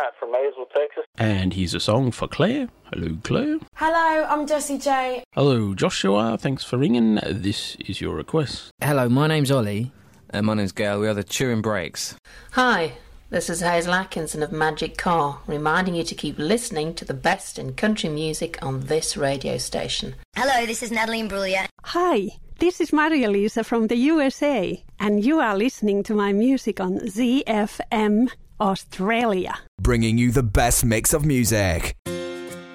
Matt from Maysville, Texas. And here's a song for Claire. Hello, Claire. Hello, I'm Jessie J. Hello, Joshua. Thanks for ringing. This is your request. Hello, my name's Ollie. And my name's Gail. We are the Turing Breaks. Hi, this is Hazel Atkinson of Magic Car, reminding you to keep listening to the best in country music on this radio station. Hello, this is Natalie Imbruglia. Hi, this is Maria Lisa from the USA, and you are listening to my music on ZFM Australia. Bringing you the best mix of music.